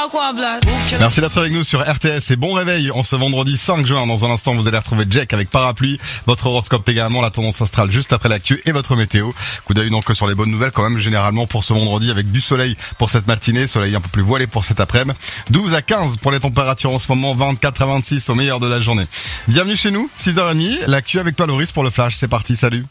Merci d'être avec nous sur RTS et bon réveil en ce vendredi 5 juin. Dans un instant, vous allez retrouver Jack avec Parapluie, votre horoscope également, la tendance astrale juste après l'actu et votre météo. Coup d'œil donc sur les bonnes nouvelles quand même généralement pour ce vendredi avec du soleil pour cette matinée, soleil un peu plus voilé pour cet après-midi. 12 à 15 pour les températures en ce moment, 24 à 26 au meilleur de la journée. Bienvenue chez nous, 6h30, l'actu avec toi Loris pour le flash, c'est parti, salut.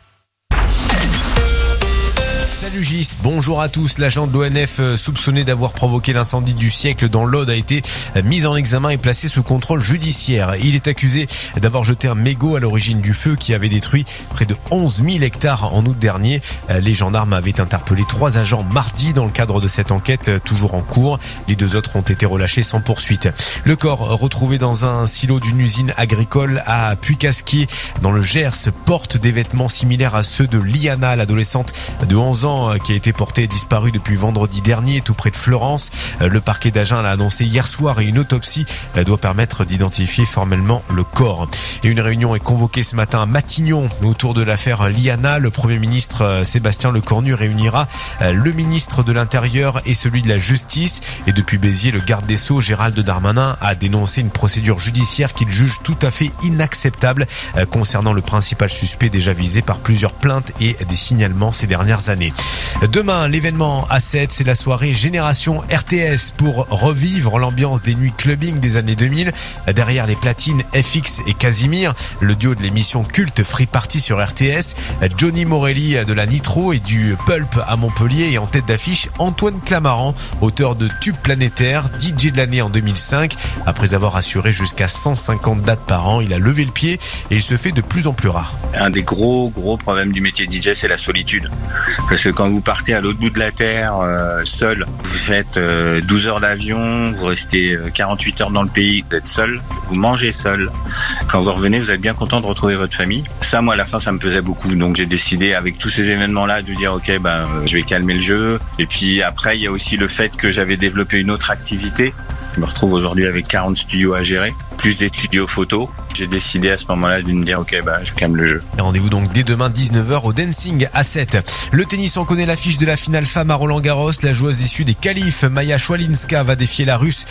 Salut Gis, bonjour à tous. L'agent de l'ONF soupçonné d'avoir provoqué l'incendie du siècle dans l'Aude a été mis en examen et placé sous contrôle judiciaire. Il est accusé d'avoir jeté un mégot à l'origine du feu qui avait détruit près de 11 000 hectares en août dernier. Les gendarmes avaient interpellé 3 agents mardi dans le cadre de cette enquête toujours en cours. Les 2 autres ont été relâchés sans poursuite. Le corps retrouvé dans un silo d'une usine agricole à Puy-Casquier dans le Gers porte des vêtements similaires à ceux de Liana, l'adolescente de 11 ans qui a été portée et disparue depuis vendredi dernier tout près de Florence. Le parquet d'Agen l'a annoncé hier soir et une autopsie doit permettre d'identifier formellement le corps. Et une réunion est convoquée ce matin à Matignon autour de l'affaire Liana. Le Premier ministre Sébastien Lecornu réunira le ministre de l'Intérieur et celui de la Justice. Et depuis Béziers, le garde des Sceaux Gérald Darmanin a dénoncé une procédure judiciaire qu'il juge tout à fait inacceptable concernant le principal suspect déjà visé par plusieurs plaintes et des signalements ces dernières années. Demain, l'événement A7, c'est la soirée Génération RTS pour revivre l'ambiance des nuits clubbing des années 2000. Derrière les platines FX et Casimir, le duo de l'émission culte Free Party sur RTS, Johnny Morelli de la Nitro et du Pulp à Montpellier et en tête d'affiche Antoine Clamaran, auteur de Tube Planétaire, DJ de l'année en 2005. Après avoir assuré jusqu'à 150 dates par an, il a levé le pied et il se fait de plus en plus rare. Un des gros problèmes du métier de DJ, c'est la solitude. Parce que quand vous partez à l'autre bout de la terre, seul, vous faites 12 heures d'avion, vous restez 48 heures dans le pays, vous êtes seul, vous mangez seul. Quand vous revenez, vous êtes bien content de retrouver votre famille. Ça, moi, à la fin, ça me pesait beaucoup. Donc, j'ai décidé, avec tous ces événements-là, de dire, OK, je vais calmer le jeu. Et puis, après, il y a aussi le fait que j'avais développé une autre activité. Je me retrouve aujourd'hui avec 40 studios à gérer, plus des studios photos. J'ai décidé à ce moment-là de me dire, OK, je calme le jeu. Et rendez-vous donc dès demain 19h au Dancing A7. Le tennis, on connaît l'affiche de la finale femme à Roland-Garros. La joueuse issue des qualifs, Maya Schwalinska, va défier la Russe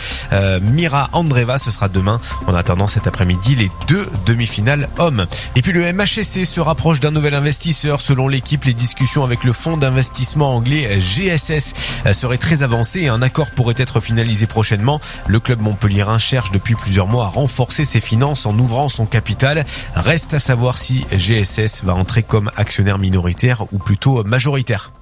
Mira Andreeva. Ce sera demain. En attendant cet après-midi, les 2 demi-finales hommes. Et puis le MHSC se rapproche d'un nouvel investisseur. Selon l'équipe, les discussions avec le fonds d'investissement anglais GSS seraient très avancées et un accord pourrait être finalisé prochainement. Le club montpelliérain cherche depuis plusieurs mois à renforcer ses finances en ouvrant son capital. Reste à savoir si GSS va entrer comme actionnaire minoritaire ou plutôt majoritaire.